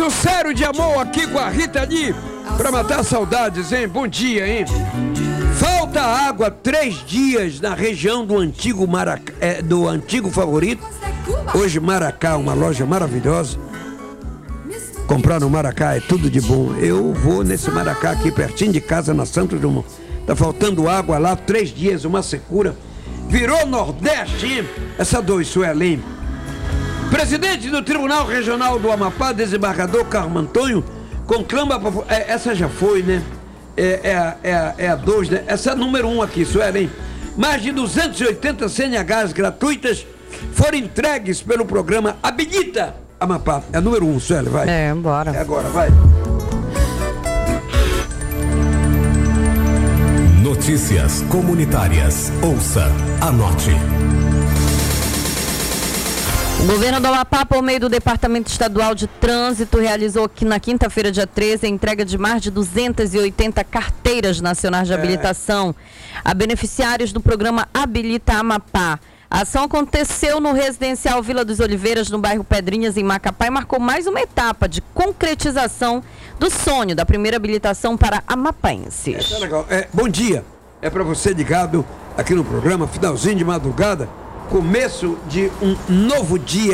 Falando sério de amor aqui com a Rita Lee, pra matar saudades, hein? Bom dia, hein? Falta água 3 dias na região do antigo Maracá, do antigo Favorito. Hoje Maracá, uma loja maravilhosa. Comprar no Maracá é tudo de bom. Eu vou nesse Maracá aqui pertinho de casa, na Santos Dumont. Tá faltando água lá, 3 dias, uma secura. Virou Nordeste, hein? Essa dor, Suelen. Presidente do Tribunal Regional do Amapá, desembargador Carmo Antônio, conclama... essa já foi, né? É a 2, né? Essa é a número 1 aqui, Suelen. Mais de 280 CNHs gratuitas foram entregues pelo programa Habilita Amapá. É a número 1, Suelen, vai. Bora. É agora, vai. Notícias comunitárias. Ouça, anote. O governo do Amapá, por meio do Departamento Estadual de Trânsito, realizou aqui na quinta-feira, dia 13, a entrega de mais de 280 carteiras nacionais de habilitação a beneficiários do programa Habilita Amapá. A ação aconteceu no residencial Vila dos Oliveiras, no bairro Pedrinhas, em Macapá, e marcou mais uma etapa de concretização do sonho da primeira habilitação para amapaenses. Legal. Bom dia. É para você ligado aqui no programa, finalzinho de madrugada, começo de um novo dia.